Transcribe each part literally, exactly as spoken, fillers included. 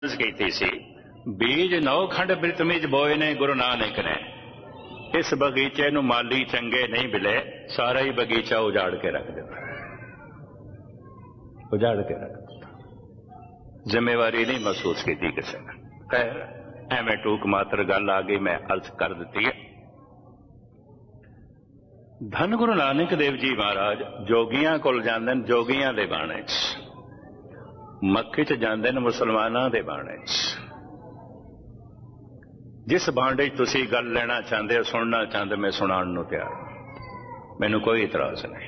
की सी बीज नौ खंड बिरतमीज बोए ने गुरु नानक ने। इस बगीचे नूं माली चंगे नहीं मिले, सारा ही बगीचा उजाड़ के रख दिता, उजाड़ के रख दिता। जिम्मेवारी नहीं महसूस की किसी ने। खैर एवें टूक मात्र गल आ गई, मैं अर्ज कर दी है। धन गुरु नानक देव जी महाराज जोगियां कोल जांदे ने, जोगियां दे बाणे च मक्के च जांदे ने, मुसलमानां दे बाणे च। जिस बांडे तुसी गल लेना चाहते हो, सुनना चाहते, मैं सुनाण नूं तैयार, मैनू कोई इतराज नहीं।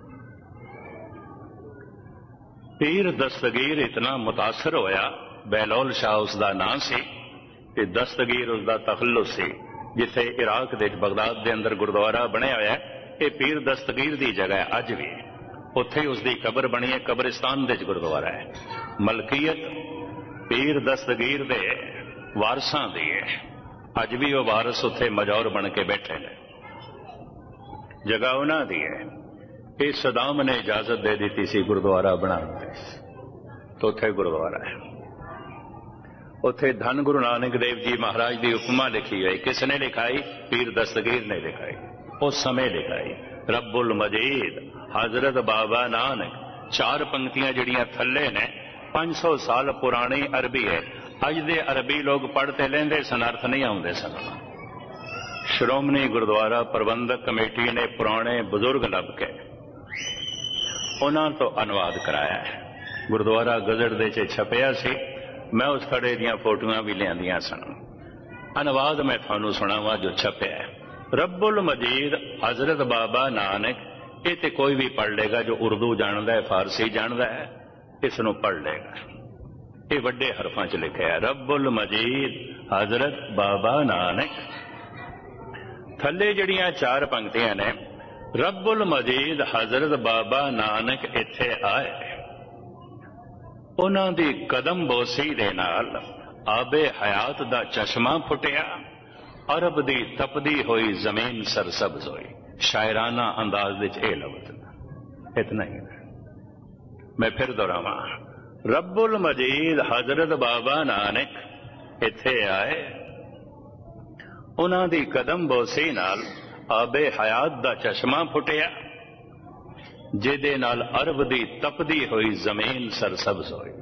पीर दस्तगीर इतना मुतासर होया, बहलोल शाह उसका नाम सी कि दस्तगीर उसका तखल्लुस सी। जिथे इराक दे बगदाद के अंदर गुरुद्वारा बनया होया, ये पीर दस्तगीर की जगह है अज भी। उत्थे उसकी कबर बनी है, कब्रिस्तान दे गुरुद्वारा है। मलकीयत पीर दस्तगीर दे वारसां दी है। अज भी वो वारस उत्थे मजौर बन के बैठे ने, जगह उन्हां दी है। ये सदाम ने इजाजत दे दी सी गुरुद्वारा बनाने दी, तो उत्थे गुरुद्वारा है। उत्थे धन गुरु नानक देव जी महाराज की उपमा लिखी है। किसने लिखाई? पीर दस्तगीर ने लिखाई, उस समय लिखाई। रब्बुल मजीद हजरत बाबा नानक। चार पंक्तियां जड़ियां थले ने, पांच सौ साल पुरानी अरबी है। अज दे अरबी लोग पढ़ते लेंदे सन, अर्थ नहीं आउंदे सन। श्रोमणी गुरुद्वारा प्रबंधक कमेटी ने पुराने बुजुर्ग लब के उन्हां तो अनुवाद कराया है। गुरुद्वारा गजट दे च छपया सी, मैं उस खड़े दियां फोटोआं भी लियांदियां सन। अनुवाद मैं थानू सुनावा जो छपया है। रब्बुल मजीद हजरत बाबा नानक, ये तो कोई भी पढ़ लेगा जो उर्दू जानता है, फारसी जानता है, इसनों पढ़ लेगा। ये वड्डे हरफां च लिखा है, रब्बुल मजीद हजरत बाबा नानक। थले जड़ियां चार पंक्तियां ने, रब्बुल मजीद हजरत बाबा नानक इत्थे आए, उन्हां दी कदम बोसी दे नाल आबे हयात दा चश्मा फुटिया, अरब दी तपदी हुई जमीन सरसब्ज हुई। शायराना अंदाज विच ए लफ्ज़ इतना ही। मैं फिर दोहरावां, रब्बुल मजीद हजरत बाबा नानक इत्थे आए, उन्हां दी कदम बोसी नाल आबे हयात दा चश्मा फुटिया, जिहदे नाल अरब दी तपदी हुई जमीन सरसब्ज हुई।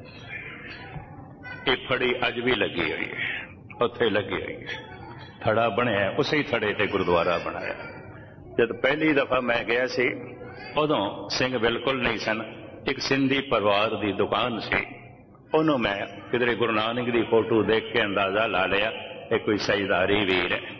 ये फड़ी अज भी लगी हुई है, उत्थे लगी हुई है। थड़ा बनया, उसी थड़े ते गुरुद्वारा बनाया। जब पहली दफा मैं गया सी, उदों सिंह बिल्कुल नहीं सन। एक सिंधी परिवार की दुकान सी, उन्हों मैं किधरे गुरु नानक की फोटो देख के अंदाजा ला लिया ये कोई सजदारी वीर है।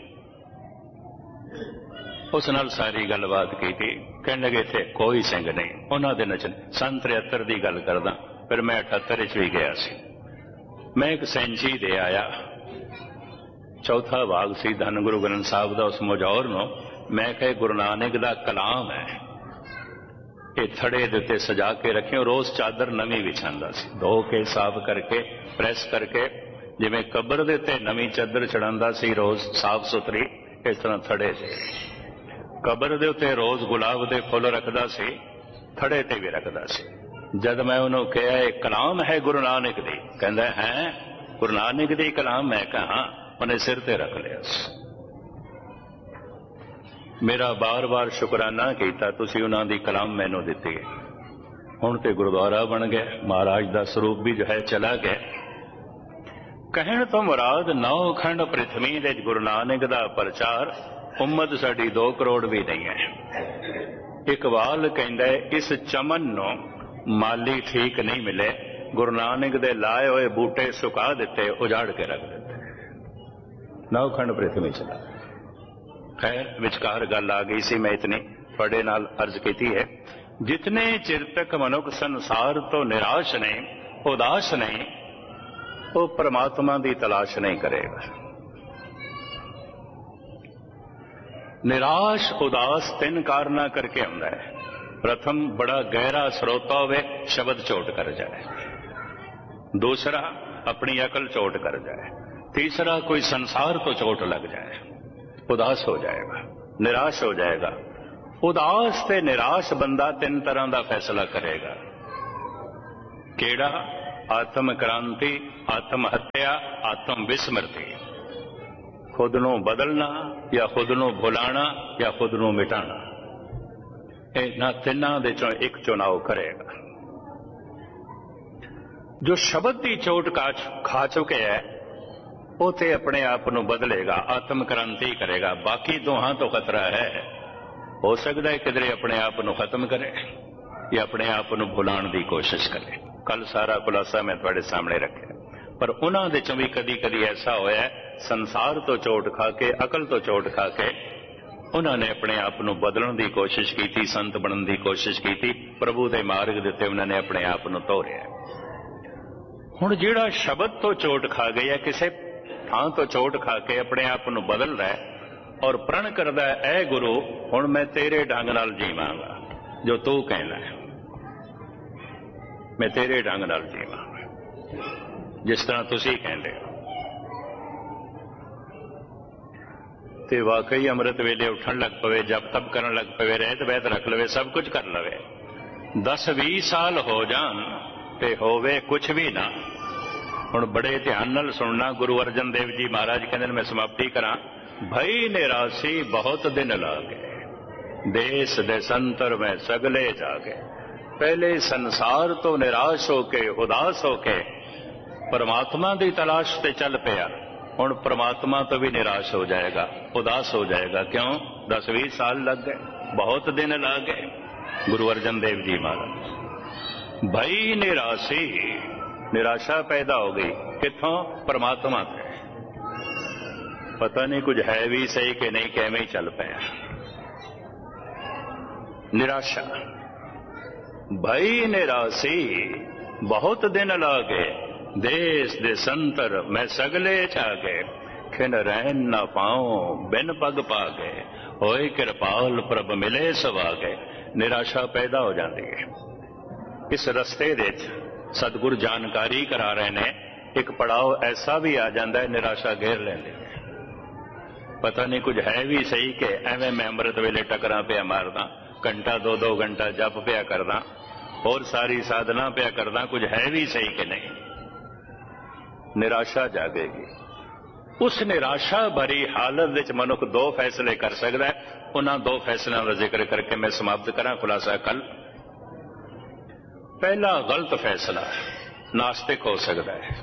उस नाल सारी गलबात की थी। कहने लगे थे कोई सिंह नहीं, उन्होंने नचन। सन तिहत्तर की गल करदा, फिर मैं अठहत्तर च भी गया सी। मैं एक सैंची दे आया, चौथा भाग सी धन गुरु ग्रंथ साहब का। उस मुजौर नो मैं कहे गुरु नानक दा कलाम है, ये थड़े दे उत्ते सजा के रखे। रोज चादर नवी विछांदा सी, धो के साफ करके प्रेस करके, जिवें कबर दे उत्ते नवी चादर चढ़ांदा सी रोज साफ सुथरी, इस तरह थड़े से कबर दे उत्ते रोज गुलाब दे फुल रखदा सी, थड़े ते भी रखदा सी। जद मैं उन्होंने कहा ये कलाम है गुरु नानक दी, कहंदा है गुरु नानक दी कलाम। मैं कहा, उन्हें सिर ते रख लिया। मेरा बार बार शुकराना किया, तुसी उन्हां दी कलाम मैनू दिती है। हुण ते गुरुद्वारा बन गया, महाराज दा स्वरूप भी जो है चला गया। कहण तो मुराद नौ खंड पृथ्वी दे गुरु नानक दा प्रचार, उम्मत साडी दो करोड़ भी नहीं है। इकबाल कहंदा है, इस चमन नूं माली ठीक नहीं मिले, गुरु नानक दे लाए हुए बूटे सुका दिते, उजाड़ के रख दिते। नौ खंड पृथ्वी चला। खैर विचकार गल आ गई सी, मैं इतनी थोड़े नाल अर्ज की है। जितने चिर तक मनुख संसार तो निराश नहीं, उदास नहीं, वो परमात्मा की तलाश नहीं करेगा। निराश उदास तीन कारणा करके आंदा है। प्रथम, बड़ा गहरा स्रोता होवे, शब्द चोट कर जाए। दूसरा, अपनी अकल चोट कर जाए। तीसरा, कोई संसार को चोट लग जाए, उदास हो जाएगा, निराश हो जाएगा। उदास ते निराश बंदा तीन तरह का फैसला करेगा। केड़ा? आत्म क्रांति, आत्म हत्या, आत्म विस्मृति। खुद नूं बदलना या खुद नूं भुलाना या खुद नूं मिटाना, इन्हां तिन्हां दे चों एक चुनाव करेगा। जो शब्द की चोट का खा चुके है वो तो अपने आप नूं बदलेगा, आत्म क्रांति करेगा। बाकी दोहां तो खतरा है, हो सकता है किधरे अपने आप नूं खत्म करे या अपने आप नूं भुलाण की कोशिश करे। कल सारा खुलासा मैं तुहाडे सामने रखा, पर उन्हां दे चों भी कदी कदी ऐसा होया संसार तो चोट खा के, अकल तो चोट खा के उन्होंने अपने आप नूं बदलण की कोशिश की, संत बनने की कोशिश की, प्रभु के मार्ग उत्ते उन्होंने अपने आप नूं तोरिया। हुण जिहड़ा शब्द तो चोट खा गया, किसी थां तो चोट खा के अपने आप नूं बदल रहा है और प्रण करदा है, ऐ गुरु हुण मैं तेरे ढंग नाल जीवांगा, जो तू कहना है मैं तेरे ढंग नाल जीवांगा जिस तरह तुसीं कहंदे हो। ते वाकई अमृत वेले उठन लग पवे, जब तब करन लग पवे, रहत वैत रख लवे, सब कुछ कर लवे। दस भी साल हो जान ते होवे कुछ भी ना। हुण बड़े ध्यान नाल सुनना, गुरु अर्जन देव जी महाराज कहंदे ने, मैं समाप्ति करा। भई निरासी बहुत दिन लागे, देश देशंतर में सगले जागे। पहले संसार तो निराश होके, उदास होके परमात्मा की तलाश ते चल पिया, हुण परमात्मा तो भी निराश हो जाएगा, उदास हो जाएगा। क्यों? दस भी साल लग गए, बहुत दिन लग गए। गुरु अर्जन देव जी महाराज, भई निराशी, निराशा पैदा हो गई। किथों? परमात्मा से। पता नहीं कुछ है भी सही कि नहीं, कैमें ही चल पाया। निराशा, भई निराशी बहुत दिन लागे, देश देशंतर मैं सगले जागे। खिन रहन न पाऊं बिन पग पागे, होए कृपाल प्रभ मिले सवागे। निराशा पैदा हो जाती है। इस रस्ते दे सतगुर जानकारी करा रहे ने, एक पड़ाव ऐसा भी आ जाता है, निराशा घेर लेंदी है। पता नहीं कुछ है भी सही कि एवं मैं अमृत वेले टकरा पिया मारदा, घंटा दो दो घंटा जप पिया करदा, और सारी साधना पिया करदा, कुछ है भी सही कि नहीं। निराशा जागेगी। उस निराशा भरी हालत विच मनुख दो फैसले कर सकता है। उन्हां दो फैसलों का जिक्र करके मैं समाप्त करा खुलासा कल। पहला गलत फैसला, नास्तिक हो सकता है,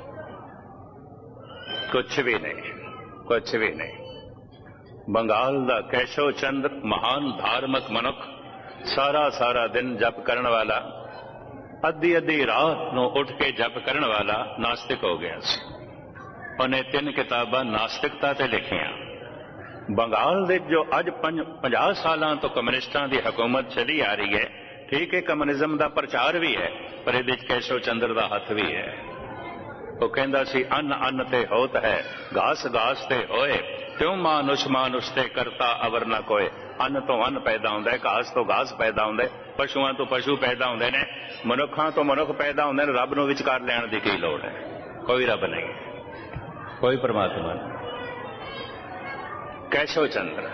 कुछ भी नहीं, कुछ भी नहीं। बंगाल दा केशव चंद्र महान धार्मिक मनुख, सारा सारा दिन जप करने वाला, अद्धी अद्धी रात नूं उठ के जप करने वाला नास्तिक हो गया सी। उन्हें तीन किताबां नास्तिकता ते लिखियां। बंगाल दे जो अज पंजाह सालां तो कम्युनिस्टां दी हुकूमत चली आ रही है, ठीक है कम्युनिज्म दा प्रचार भी है, पर इहदे विच केशव चंद्र दा हथ भी है। वो कहंदा सी, अन्न अन्न ते होत है, घास घास ते होए, त्यों मानुष मानुष ते करता अवर न कोय। अन्न तो अन्न पैदा होंदा है, घास तो घास पैदा होंदा है, पशुआं तो पशु पैदा होंदे ने, मनुखां तो मनुख पैदा होंदे ने। रब नूं विचकार लैण दी की लोड़ है? कोई रब नहीं, कोई परमात्मा नहीं। केशव चंद्र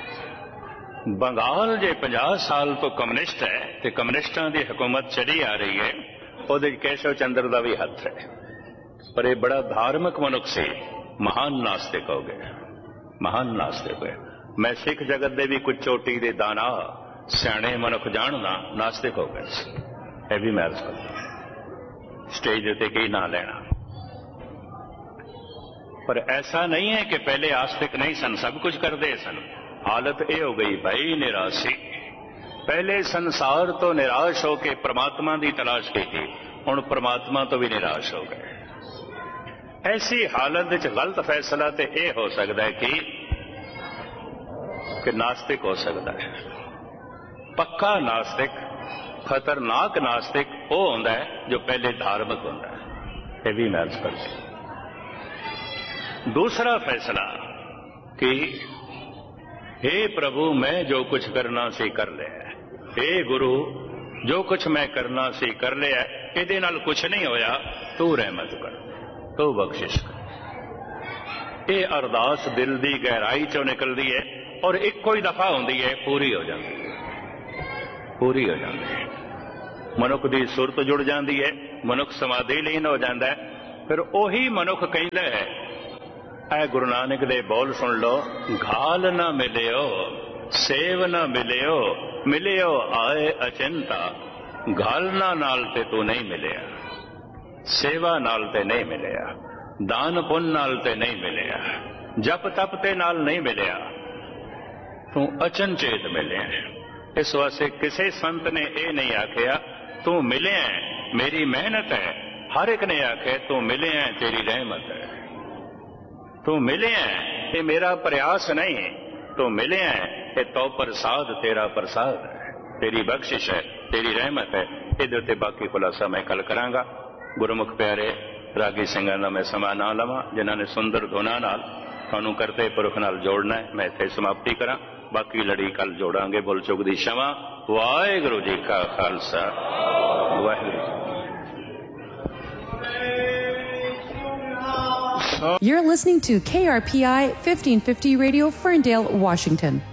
बंगाल जे पचास साल तो कम्युनिस्ट है, ते कम्युनिस्टां दी हुकूमत चली आ रही है, उहदे केशव चंद्र दा भी हथ है। पर यह बड़ा धार्मिक मनुख से महान नास्तिक हो गया, महान नास्तिक हो गया। मैं सिख जगत दे भी कुछ चोटी दे दाना सियाणे मनुख जानना नास्तिक हो गए। यह भी मैं अर्ज करता, स्टेज उत्ते की ना लेना। पर ऐसा नहीं है कि पहले आस्तिक नहीं सन, सब कुछ करते सन। हालत यह हो गई, भाई निराशी। पहले संसार तो निराश होके परमात्मा की तलाश की थी, हुण परमात्मा तो भी निराश हो गए। ऐसी हालत विच गलत फैसला तो यह हो सकता है कि, कि नास्तिक हो सकता है। पक्का नास्तिक, खतरनाक नास्तिक वो होता है जो पहले धार्मिक होता है। यह भी मैं अर्ज करता। दूसरा फैसला कि हे प्रभु मैं जो कुछ करना सी कर लिया, हे गुरु जो कुछ मैं करना सी कर लिया, इहदे नाल कुछ नहीं होया, तू रहमत कर, तू बख्शिश कर। ये अरदास दिल की गहराई चों निकलती है और इको ही दफा होती है, पूरी हो जाती है, पूरी हो जाती है। मनुख की सुरत जुड़ जाती है, ਮਨੁੱਖ ਸਮਾਧੀ ਲੀਨ ਹੋ ਜਾਂਦਾ ਹੈ। ਫਿਰ ਉਹੀ ਮਨੁੱਖ ਕਹਿੰਦਾ ਹੈ, ਐ ਗੁਰੂ ਨਾਨਕ ਦੇ ਬੋਲ ਸੁਣ ਲਓ, ਘਾਲ ਨਾ ਮਿਲਿਓ ਸੇਵ ਨਾ ਮਿਲਿਓ, ਮਿਲਿਓ ਆਏ ਅਚਿੰਤਾ। ਘਾਲਣਾ ਨਾਲ ਤੇ ਤੂੰ ਨਹੀਂ ਮਿਲਿਆ, ਸੇਵਾ ਨਾਲ ਤੇ ਨਹੀਂ ਮਿਲਿਆ, ਦਾਨ ਪੁੰਨ ਨਾਲ ਤੇ ਨਹੀਂ ਮਿਲਿਆ, ਜਪ ਤਪ ਤੇ ਨਾਲ ਨਹੀਂ ਮਿਲਿਆ, ਤੂੰ ਅਚਨਚੇਤ ਮਿਲਿਆ। ਇਸ ਵਾਸਤੇ ਕਿਸੇ ਸੰਤ ਨੇ ਇਹ ਨਹੀਂ ਆਖਿਆ ਤੂੰ ਮਿਲਿਆ ਮੇਰੀ ਮਿਹਨਤ ਹੈ, ਹਰ ਇੱਕ ਨੇ ਆਖਿਆ ਤੂੰ ਮਿਲਿਆ ਤੇਰੀ ਰਹਿਮਤ ਹੈ, ਤੂੰ ਮਿਲਿਆ ਇਹ ਮੇਰਾ ਪ੍ਰयास नहीं, ਤੂੰ ਮਿਲਿਆ ਇਹ ਤੋ ਪ੍ਰਸਾਦ ਤੇਰਾ ਪ੍ਰਸਾਦ ਹੈ, ਤੇਰੀ ਬਖਸ਼ਿਸ਼ ਹੈ, ਤੇਰੀ ਰਹਿਮਤ ਹੈ। ਇਹਦੇ ਉੱਤੇ ਬਾਕੀ ਖੁਲਾਸਾ ਮੈਂ ਕੱਲ ਕਰਾਂਗਾ। ਗੁਰਮੁਖ ਪਿਆਰੇ ਰਾਗੀ ਸਿੰਘਾਂ ਦਾ ਮੈਂ ਸਮਾਂ ਨਾ ਲਵਾਂ, ਜਿਨ੍ਹਾਂ ਨੇ ਸੁੰਦਰ ਧੁਨਾਂ ਨਾਲ ਤੁਹਾਨੂੰ ਕਰਤੇ ਪੁਰਖ ਨਾਲ ਜੋੜਨਾ ਹੈ। ਮੈਂ ਇੱਥੇ ਸਮਾਪਤੀ ਕਰਾਂ, ਬਾਕੀ ਲੜੀ ਕੱਲ ਜੋੜਾਂਗੇ। ਬੁੱਲ ਚੁੱਕ ਦੀ ਸ਼ਮਾ। ਵਾਹਿਗੁਰੂ ਜੀ ਕਾ Khalsa, Waheguru ji. You're listening to K R P I fifteen fifty Radio, Ferndale, Washington.